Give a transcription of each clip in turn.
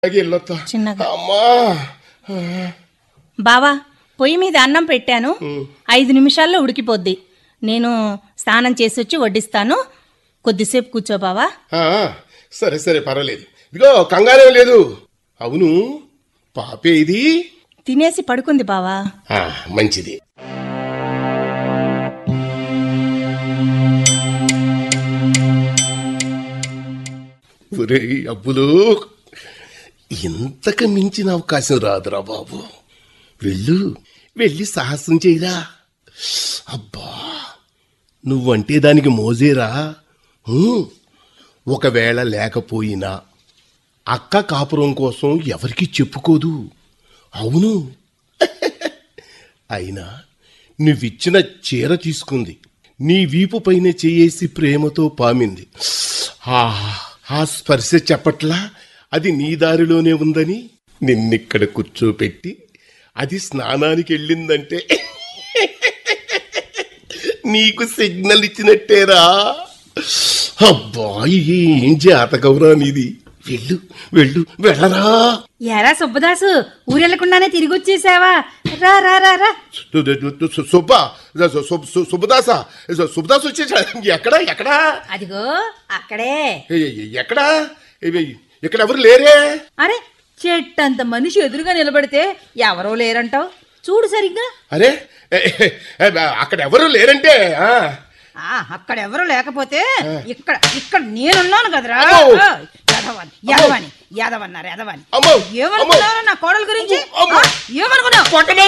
చిన్నగా బావా పొయ్యి మీద అన్నం పెట్టాను, 5 నిమిషాల్లో ఉడికిపోద్ది. నేను స్నానం చేసి వచ్చి వడ్డిస్తాను, కొద్దిసేపు కూర్చో బావా. సరే సరే పర్వాలేదు, ఇదిగో కంగారే లేదు. అవును పాపే ఇది తినేసి పడుకుంది బావా. మంచిది. అబ్బులు ఇంతకు మించిన అవకాశం రాదురా బాబు. వెళ్ళి సాహసం చేయరా. అబ్బా నువ్వంటే దానికి మోజేరా. ఒకవేళ లేకపోయినా అక్క కాపురం కోసం ఎవరికి చెప్పుకోదు. అవును అయినా నువ్విచ్చిన చీర తీసుకుంది, నీ వీపు పైన చేయేసి ప్రేమతో పామింది. ఆ స్పర్శ చెప్పట్లా అది నీ దారిలోనే ఉందని. నిన్నిక్కడ కూర్చోపెట్టి అది స్నానానికి వెళ్ళిందంటే నీకు సిగ్నల్ ఇచ్చినట్టేరా. అబ్బా ఏం జాతకవురా నీది. వెళ్ళరా. ఎరా సుబ్బదాసు, ఊరెళ్లకుండానే తిరిగి వచ్చేసావా? రా రా రా రా. సుబ్బదాసు వచ్చేసా. ఎక్కడా? అదిగో అక్కడే. ఎక్కడా? ఇక్కడ ఎవరు లేరే. అరే చెట్టంత మనిషి ఎదురుగా నిలబడితే ఎవరో లేరంటావు, చూడు సరిగ్గా. అరే అక్కడ ఎవరు లేరంటే అక్కడెవరూ లేకపోతే ఇక్కడ నేనున్నాను కదరా. యాదవన్నారు ఏమనుకున్నావు నా కోడల గురించి? ఏమనుకున్నావు?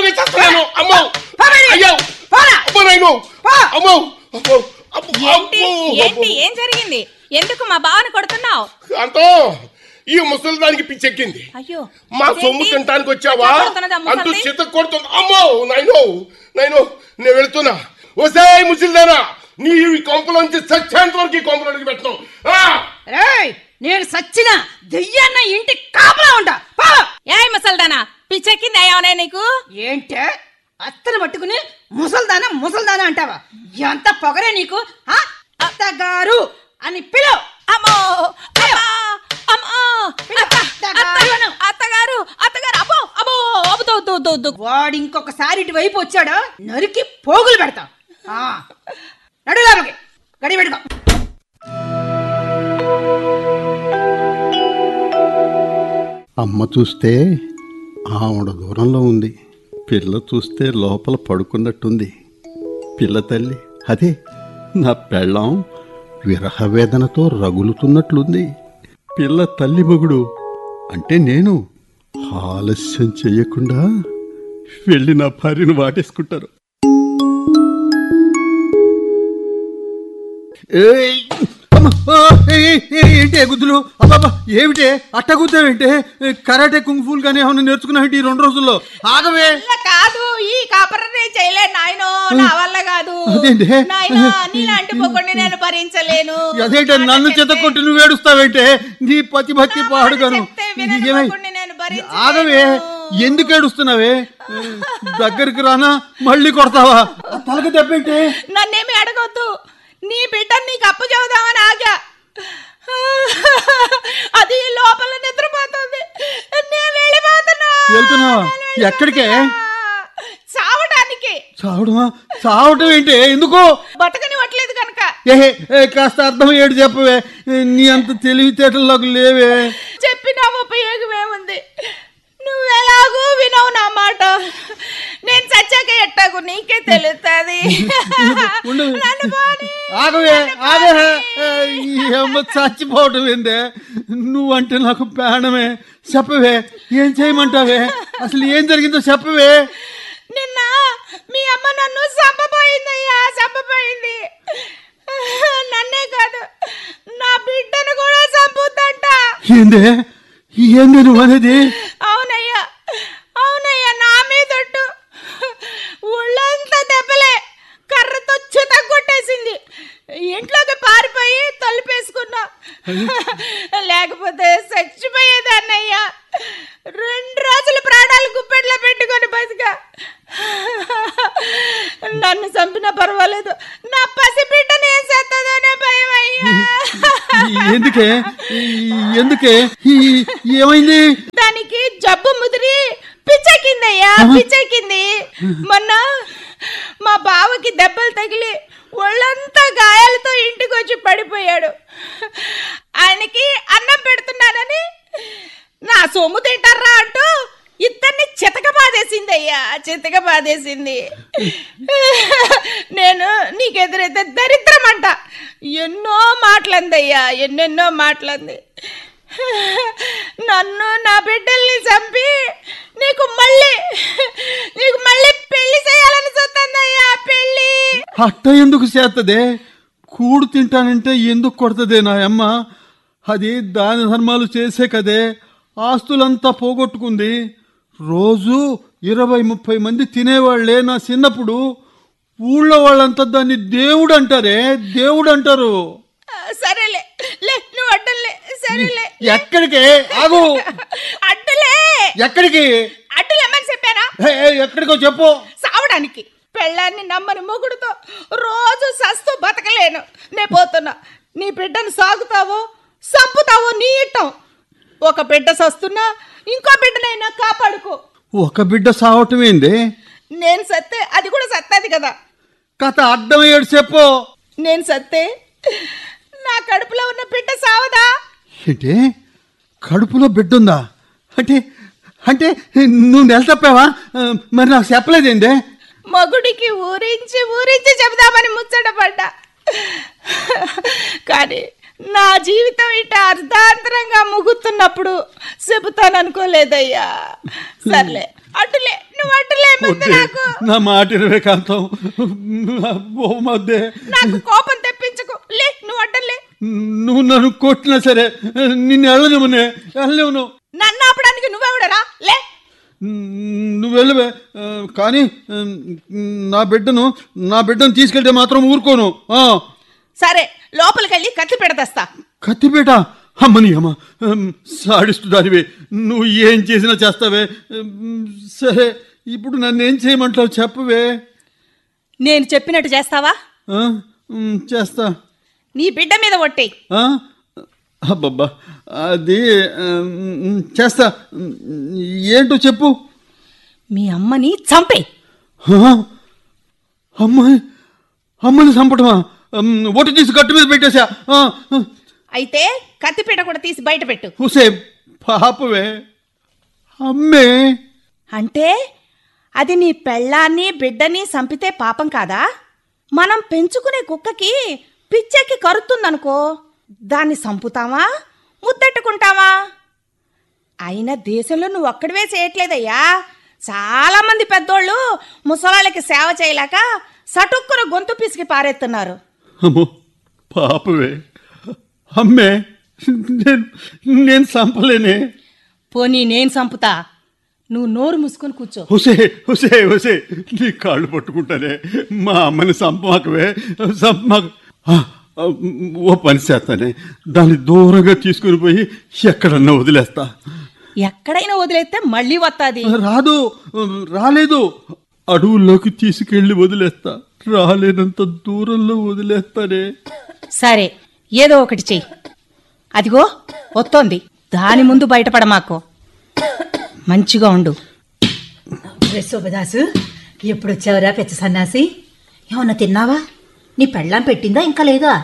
ఏం జరిగింది? ఎందుకు మా బావని కొడుతున్నావు? అంతో ఈ ముసలి దానికి పిచ్చెక్కింది. అయ్యో మా సొమ్ము తింటానికి వచ్చావా అంటూ చిత్త కొడుతుంది. అమ్మో నైనో నేను వెళుతున్నా. వసే ముసలిదానా, నీ కొంపలోంచి సత్యాంత వరకు ఈ కొంపలోకి పెట్టను. నేను సచ్చిన దెయ్యాన్న ఇంటి కాపలా ఉంటా. ఏ ముసల్దానా, పిచ్చెక్కింది అయ్యావనే నీకు? ఏంటే అత్తను పట్టుకుని ముసల్దానా అంటావా? ఎంత పొగరే నీకు? అత్తగారు అని పిలువు. అమ్మో అత్తగారు అబ్బో అబ్బో. వాడు ఇంకొకసారి ఇటువైపు వచ్చాడో నరికి పోగులు పెడతా. నడులాబకి గడి పెట్టుకో. అమ్మ చూస్తే ఆవిడ దూరంలో ఉంది, పిల్ల చూస్తే లోపల పడుకున్నట్టుంది. పిల్ల తల్లి అదే నా పెళ్ళాం విరహవేదనతో రగులుతున్నట్లుంది. పిల్ల తల్లి మొగుడు అంటే నేను ఆలస్యం చెయ్యకుండా వెళ్ళి నా భార్యను వాటేసుకుంటారు. ఏంటే గుద్దులు? అబ్బాబా ఏమిటే అట్టగుద్దావేంటే? కరాటే కుంగ్ఫూల్ గానీ ఏమన్నా నేర్చుకున్నావు ఈ 2 రోజుల్లో? ఆగవే. కాదు, ఈ కాపరనే చేయలే నాయనో, నా వల్ల కాదు. నీలాంటి మొగుడిని నేను భరించలేను. అదేంటే నన్ను చేత కొట్టి నువ్వు ఏడుస్తావేంటే? నీ పతి భక్తి పాడుగాను. ఆగవే, ఎందుకు ఏడుస్తున్నావే? దగ్గరికి రానా మళ్ళీ కొడతావా? తలకు దెబ్బేంటే? నన్నేమి అడగొద్దు, నీ బిడ్డని నీకు అప్పు చెబుదామని ఆగా. అది లోపల నిద్రపోతుంది. నేను వెళ్తున్నావా? ఎక్కడికే? చావడానికి. చావటం ఏంటి? ఎందుకు? బతకనివ్వట్లేదు కనుక. కాస్త అర్థం ఏడు చెప్పవే. నీ అంత తెలివితేటల్లోకి లేవే. చెప్పినా ఉపయోగమేముంది? నువ్వెలాగూ వినవు నా మాట. నేను చచ్చాక ఎట్టాగు నీకే తెలుస్తుంది. చచ్చిపోవటం ఏందే? నువ్వంటే నాకు ప్రాణమే. చెప్పవే, ఏం చేయమంటావే? అసలు ఏం జరిగిందో చెప్పవే. నిన్న మీ అమ్మ నన్ను చంపబోయిందయ్యా, చంపబోయింది. నన్నే కాదు, నా బిడ్డను కూడా చంపుద్దంట. ఏందే నువ్వు అనేది? అవునయ్యా, నా మీదొట్టు. ఒళ్ళంతా దెబ్బలే, కర్రతో చితగొట్టేసింది. ఇంట్లోకి పారిపోయి తలుపేసుకున్నా, లేకపోతే చచ్చిపోయేదాన్నయ్యా. 2 రోజులు ప్రాణాలు గుప్పెట్లో పెట్టుకొని బతికా. నన్ను చంపినా పర్వాలేదు, నా పసిబిడ్డని ఏం చేస్తుందనే భయం అయ్యా. ఎందుకే ఏమైంది? దానికి జబ్బు ముదిరి పిచ్చెక్కిందయ్యా, పిచ్చెక్కింది. మొన్న మా బావకి దెబ్బలు తగిలి ఒళ్ళంతా గాయాలతో ఇంటికి వచ్చి పడిపోయాడు. ఆయనకి అన్నం పెడుతున్నానని నా సొమ్ము తింటారా అంటూ ఇద్దరిని చితక బాధేసిందయ్యా, చితక బాధేసింది. నేను నీకెదురైతే దరిద్రం అంట ఎన్నో మాటలందయ్యా, ఎన్నెన్నో మాటలంది. నన్ను నా బిడ్డల్ని చంపి నీకు మళ్ళీ పెళ్లి చేయాలని చూస్తుందయ్యా, పెళ్లి. అట్ట ఎందుకు చేస్తదే? కూడు తింటానంటే ఎందుకు కొడుతుందే నా అమ్మ? అది దాన ధర్మాలు చేసే కదే ఆస్తులంతా పోగొట్టుకుంది. రోజు 20-30 మంది తినేవాళ్లే నా చిన్నప్పుడు. ఊళ్ళో వాళ్ళంతా దాన్ని దేవుడు అంటారే, దేవుడు అంటారు. సరేలే, లే నువ్వు అడ్డలే. సరేలే. ఎక్కడికి? ఆగు. అడ్డలే. ఎక్కడికి? అడ్డలేమని చెప్పారా? ఎక్కడికో చెప్పు. సావడానికి. పెళ్ళాన్ని నమ్మని మొగుడుతో రోజు సస్తూ బతకలేను. నే పోతున్నా. నీ బిడ్డను సాగుతావో సంపుతావో నీ ఇట్టం. ఒక బిడ్డ సస్తున్నా ఇంకో బిడ్డనైనా కాపాడుకో. ఒక బిడ్డ సావటమేంది? నేను సత్తే అది కూడా సత్తది కదా. కథ అర్థమయ్యాడు చెప్పు. నేను సత్తే నా కడుపులో ఉన్న బిడ్డ సావదా? ఏంటి? కడుపులో బిడ్డుందా? అంటే అంటే నువ్వు నెల తప్పావా? మరి నాకు చెప్పలేదేందే? మగుడికి ఊరించి చెబుదామని ముచ్చట పడ్డా. కానీ నా జీవితం ఇట అర్ధాంతరంగా ముగుతున్నప్పుడు చెబుతాననుకోలేదయ్యా. సర్లే, అడ్డులే. నువ్వు అడ్డులే. నాకు నా మాట 20 కాంతం మధ్య నాకు కోపం తెప్పించకు. లే, నువ్వు అడ్డలే. నువ్వు నన్ను కొట్టినా సరే నిన్ను వెళ్ళనివ్వను. నన్ను ఆపడానికి నువ్వెవడరా? లే, నువ్వు వెళ్ళవే. కానీ నా బిడ్డను తీసుకెళ్తే మాత్రం ఊరుకోను. సరే, లోపలికెళ్ళి కత్తి పెడతేస్తా. కత్తిపేట? అమ్మని అమ్మ, సాడిస్తు దానివే. నువ్వు ఏం చేసినా చేస్తావే. సరే, ఇప్పుడు నన్ను ఏం చేయమంటావు చెప్పవే. నేను చెప్పినట్టు చేస్తావా? చేస్తా. నీ బిడ్డ మీద ఒట్టేయ్. అబ్బబ్బా, అది చేస్తా. ఏంటో చెప్పు. మీ అమ్మని చంపే. అమ్మని చంపటమా? ఒట్టు తీసి కట్టు మీద పెట్టేశా. అయితే కత్తిపీట కూడా తీసి బయట పెట్టు. హుసే పాపవే. అమ్మే అంటే అది నీ పెళ్ళాన్ని బిడ్డని చంపితే పాపం కాదా? మనం పెంచుకునే కుక్కకి పిచ్చెక్కి కరుతుందనుకో, దాన్ని చంపుతావా ముద్దెట్టుకుంటావా? అయినా దేశంలో నువ్వు ఒక్కడివే చేయట్లేదయ్యా. చాలా మంది పెద్దోళ్ళు ముసలాళ్ళకి సేవ చేయలేక సటుక్కున గొంతు పిసికి పారేస్తున్నారు. అమ్మో పాపవే. అమ్మే, నేను చంపలేనే. పోనీ నేను చంపుతా, నువ్వు నోరు మూసుకొని కూర్చో. హుసే నీ కాళ్ళు పట్టుకుంటానే. మా అమ్మని చంపమాకవే, చంపమాక. ఓ పని చేస్తానే, దాన్ని దూరంగా తీసుకుని పోయి ఎక్కడన్నా వదిలేస్తా. ఎక్కడైనా వదిలేస్తే మళ్ళీ వస్తాది. రాలేదు. అడవుల్లోకి తీసుకెళ్లి వదిలేస్తా. రాలేనంత దూరంలో వదిలేస్తానే. సరే, ఏదో ఒకటి చెయ్యి. అదిగో వస్తోంది, దాని ముందు బయటపడ మాకు. మంచిగా ఉండు. శోభదాసు, ఎప్పుడు వచ్చావురా పెచ్చ సన్నాసి? ఏమన్నా తిన్నావా? నీ పెళ్ళాం పెట్టిందా ఇంకా లేదా?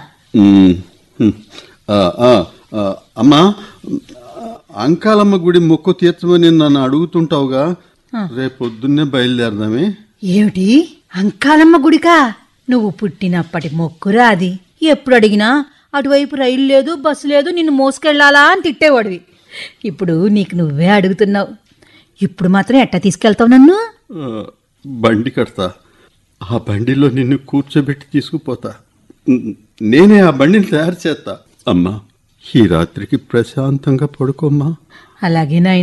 అమ్మా, అంకాలమ్మ గుడి మొక్కు తీర్చమని నన్ను అడుగుతుంటావుగా, రేపొద్దున్నే బయలుదేరదామే. ఏమిటి, అంకాలమ్మ గుడికా? నువ్వు పుట్టినప్పటి మొక్కురా అది. ఎప్పుడు అడిగినా అటువైపు రైలు లేదు, బస్సు లేదు, నిన్ను మోసుకెళ్లాలా అని తిట్టేవాడివి. ఇప్పుడు నీకు నువ్వే అడుగుతున్నావు. ఇప్పుడు మాత్రం ఎట్టా తీసుకెళ్తావు నన్ను? బండి కడతా, ఆ బండిలో నిన్ను కూర్చోబెట్టి తీసుకుపోతా. నేనే ఆ బండిని తయారు చేస్తా. అమ్మా, ఈ రాత్రికి ప్రశాంతంగా పడుకోమ్మా. అలాగే నాయనా.